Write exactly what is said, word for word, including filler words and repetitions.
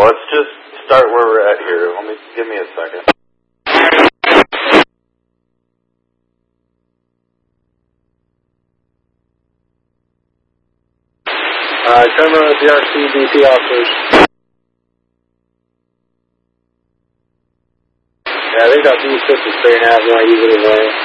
let's just start where we're at here. Let me, give me a second. Uh, come on with the R C D P officers. Yeah, they got these systems figured out. You want to use it anyway.